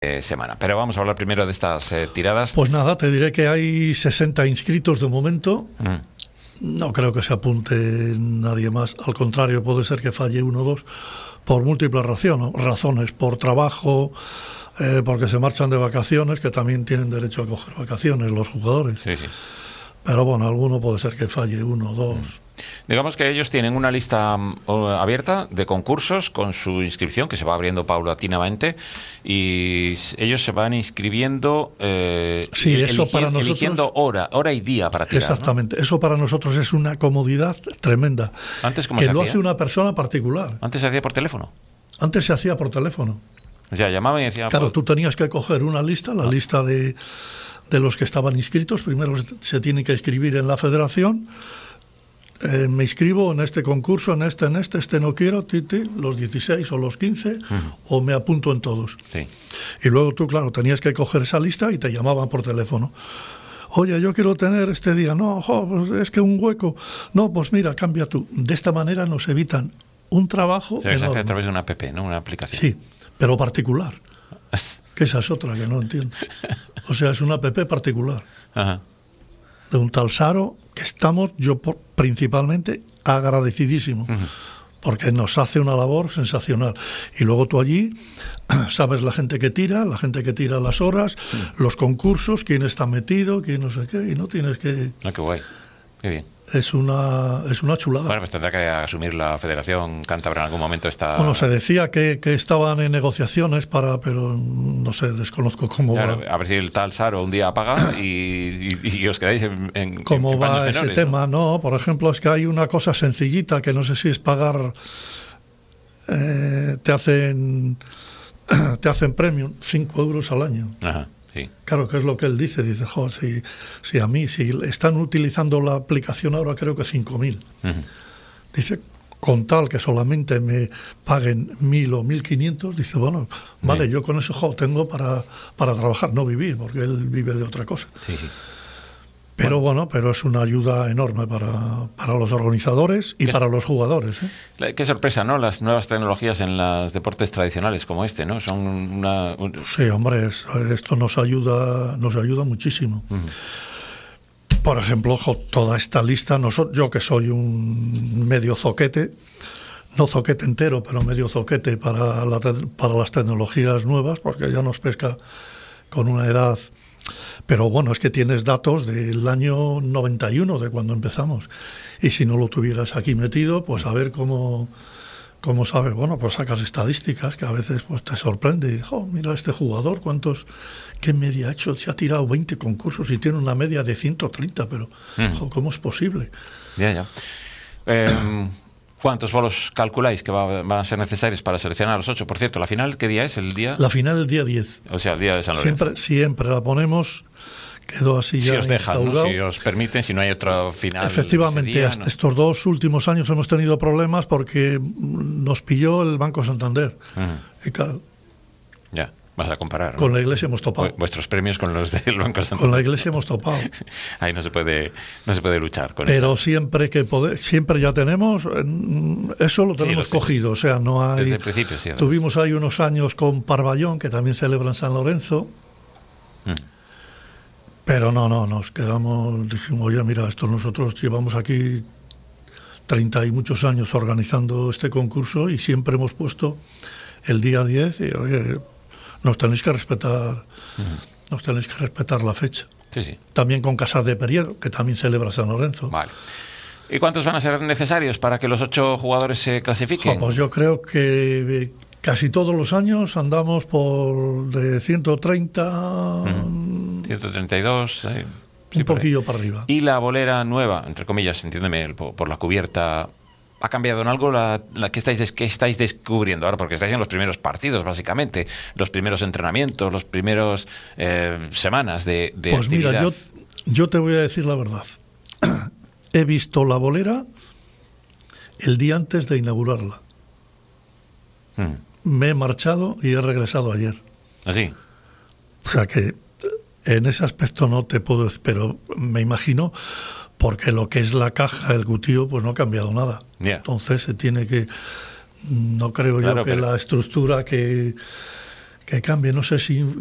semana. Pero vamos a hablar primero de estas tiradas. Pues nada, te diré que hay 60 inscritos de momento. No creo que se apunte nadie más. Al contrario, puede ser que falle uno o dos por múltiples razones. Por trabajo, porque se marchan de vacaciones, que también tienen derecho a coger vacaciones los jugadores. Sí. Pero bueno, alguno puede ser que falle uno o dos. Digamos que ellos tienen una lista abierta de concursos con su inscripción que se va abriendo paulatinamente y ellos se van inscribiendo eso para nosotros, eligiendo hora y día para tirar. Exactamente, ¿no? Eso para nosotros es una comodidad tremenda. Antes, ¿cómo que se lo hacía? Hace una persona particular. Antes se hacía por teléfono. Antes se hacía por teléfono. O sea, llamaban y decían... Claro, tú tenías que coger una lista, la lista de los que estaban inscritos. Primero se tiene que inscribir en la federación. Me inscribo en este concurso, en este no quiero, los 16 o los 15, o me apunto en todos. Sí. Y luego tú, claro, tenías que coger esa lista y te llamaban por teléfono. Oye, yo quiero tener este día. No, pues es que un hueco. No, pues mira, cambia tú. De esta manera nos evitan un trabajo O sea, se hace a enorme. través de una app, ¿no? Una aplicación. Sí, pero particular. Que esa es otra que no entiendo. O sea, es una app particular. Ajá. De un tal Saro, que estamos, principalmente, agradecidísimos, porque nos hace una labor sensacional. Y luego tú allí sabes la gente que tira las horas, los concursos, quién está metido, quién no sé qué, y no tienes que... Ah, qué guay, qué bien. Es una chulada. Bueno, pues tendrá que asumir la Federación Cántabra en algún momento esta... Bueno, se decía que estaban en negociaciones pero no sé, desconozco cómo va. A ver si el tal Saro un día apaga y os quedáis en ¿Cómo en va paños ese menores, tema? ¿No? Por ejemplo, es que hay una cosa sencillita que no sé si es pagar... te hacen premium 5 euros al año. Ajá, sí. Claro, que es lo que él dice. Dice, si a mí, si están utilizando la aplicación ahora, creo que 5.000. Dice, con tal que solamente me paguen 1.000 o 1.500, dice, bueno, vale, yo con eso tengo para trabajar, no vivir, porque él vive de otra cosa. Sí. Pero bueno, es una ayuda enorme para los organizadores y para los jugadores. Qué sorpresa, ¿no? Las nuevas tecnologías en los deportes tradicionales como este, ¿no? Son Sí, hombre, esto nos ayuda muchísimo. Por ejemplo, toda esta lista, yo que soy un medio zoquete, no zoquete entero, pero medio zoquete para las tecnologías nuevas, porque ya nos pesca con una edad... Pero bueno, es que tienes datos del año 91, de cuando empezamos. Y si no lo tuvieras aquí metido, pues a ver cómo sabes. Bueno, pues sacas estadísticas que a veces pues te sorprende. Y dices, mira, este jugador, ¿qué media ha hecho? Se ha tirado 20 concursos y tiene una media de 130, pero ¿cómo es posible? Ya. ¿Cuántos bolos calculáis que van a ser necesarios para seleccionar a los 8? Por cierto, ¿la final qué día es? La final el día 10. O sea, el día de San Lorenzo. Siempre la ponemos, quedó así ya si os dejan, instaurado. ¿no? Si os permiten, si no hay otra final. Efectivamente, día, hasta estos 2 últimos años hemos tenido problemas porque nos pilló el Banco Santander. Y claro... Ya. Vas a comparar, ¿no? Con la Iglesia hemos topado. Vuestros premios con los del Banco Santander. Con la Iglesia hemos topado. Ahí no se puede luchar con eso. Pero eso. siempre ya tenemos, eso lo tenemos cogido. O sea, no hay. Desde el principio, sí. Tuvimos ahí unos años con Parvallón, que también celebran San Lorenzo. Pero no, nos quedamos, dijimos, oye, mira, nosotros llevamos aquí 30 y muchos años organizando este concurso y siempre hemos puesto el día 10 y, oye, nos tenéis que respetar la fecha. Sí. También con Casas de Periedo, que también celebra San Lorenzo. Vale. ¿Y cuántos van a ser necesarios para que los 8 jugadores se clasifiquen? Pues yo creo que casi todos los años andamos por de 130... 132... un poquillo para arriba. ¿Y la bolera nueva, entre comillas, entiéndeme, por la cubierta... ¿Ha cambiado en algo la que estáis descubriendo ahora? Porque estáis en los primeros partidos, básicamente, los primeros entrenamientos, los primeros semanas de pues actividad. Mira, yo te voy a decir la verdad. He visto la bolera el día antes de inaugurarla. Me he marchado y he regresado ayer. ¿Así? O sea que en ese aspecto no te puedo decir, pero me imagino... Porque lo que es la caja, el cutío, pues no ha cambiado nada. Yeah. Entonces se tiene que... No creo yo que la estructura que que cambie. No sé si